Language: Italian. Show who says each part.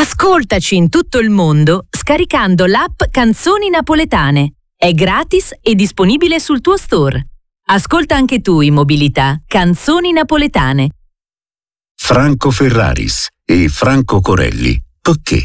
Speaker 1: Ascoltaci in tutto il mondo scaricando l'app Canzoni Napoletane. È gratis e disponibile sul tuo store. Ascolta anche tu in mobilità Canzoni Napoletane.
Speaker 2: Franco Ferraris e Franco Corelli. Perché?